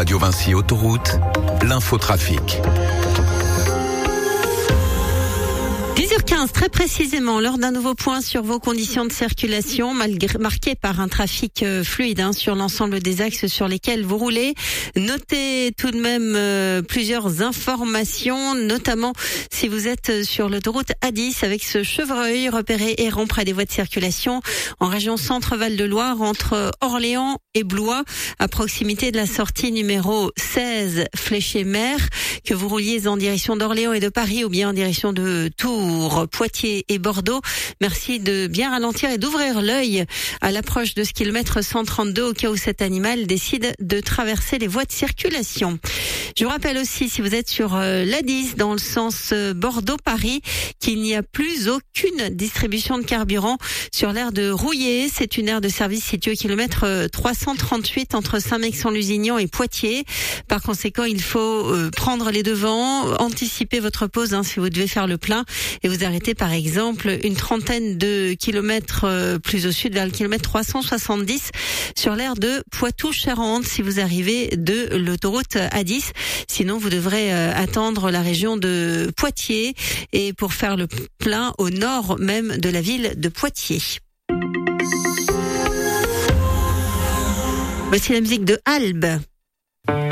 Radio Vinci Autoroute, l'infotrafic. 10h15, très précisément, lors d'un nouveau point sur vos conditions de circulation, marqué par un trafic fluide sur l'ensemble des axes sur lesquels vous roulez. Notez tout de même plusieurs informations, notamment si vous êtes sur l'autoroute A10 avec ce chevreuil repéré errant près des voies de circulation en région Centre-Val de Loire entre Orléans et Blois, à proximité de la sortie numéro 16 Fléché-Mer, que vous rouliez en direction d'Orléans et de Paris ou bien en direction de Tours, Poitiers et Bordeaux. Merci de bien ralentir et d'ouvrir l'œil à l'approche de ce kilomètre 132 au cas où cet animal décide de traverser les voies de circulation. Je vous rappelle aussi, si vous êtes sur l'A10 dans le sens Bordeaux-Paris, qu'il n'y a plus aucune distribution de carburant sur l'aire de Rouillé. C'est une aire de service située au kilomètre 338 entre Saint-Mexan-Lusignan et Poitiers. Par conséquent, il faut prendre les devants, anticiper votre pause si vous devez faire le plein et vous arrêter par exemple une trentaine de kilomètres plus au sud vers le kilomètre 370 sur l'aire de Poitou-Charentes si vous arrivez de l'autoroute A10. Sinon, vous devrez attendre la région de Poitiers et pour faire le plein au nord même de la ville de Poitiers. Voici la musique de Albe.